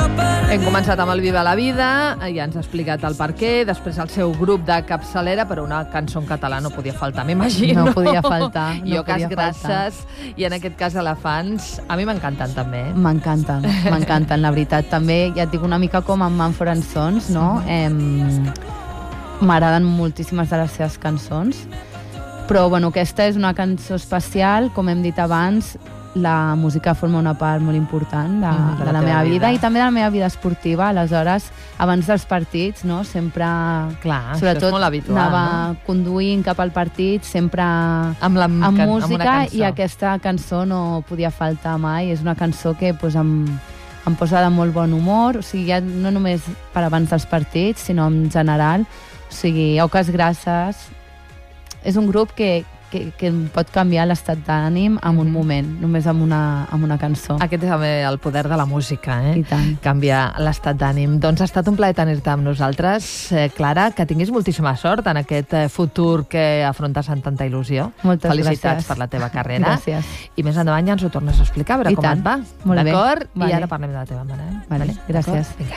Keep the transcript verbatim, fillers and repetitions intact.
Hem començat amb el Viva la Vida, ja ens ha explicat el per què, després el seu grup de capçalera, però una cançó en català no podia faltar, m'imagino. No podia faltar. No I Oques podia Grasses, i en aquest cas Elefants, a mi m'encanten també. M'encanten, m'encanten, la veritat. També, ja et dic, una mica com amb Mumford and Sons, no? Eh, M'agraden moltíssimes de les seves cançons, però bueno, aquesta és una cançó especial, com hem dit abans. La música forma una part molt important de, mm, de, de la, la meva vida. vida i també de la meva vida esportiva. Aleshores, abans dels partits, no, sempre... Clar, sobretot, això és molt habitual, anava no? conduint cap al partit, sempre amb, la, amb can, música, amb i aquesta cançó no podia faltar mai. És una cançó que pues, em, em posa de molt bon humor, o sigui, ja no només per abans dels partits, sinó en general. O sigui, Oques Grasses és un grup que, que, que pot canviar l'estat d'ànim en un moment, només amb una, amb una cançó. Aquest és també el poder de la música, eh? I tant. Canviar l'estat d'ànim. Doncs ha estat un plaer tenir-te amb nosaltres. Eh, Clara, que tinguis moltíssima sort en aquest eh, futur que afrontes amb tanta il·lusió. Moltes Felicitats gràcies. per la teva carrera. Gràcies. I més endavant ja ens ho tornes a explicar, a veure I com tant. et va. Molt bé. D'acord? Vale. I ara parlem de la teva mare. Vale. Gràcies. Vinga.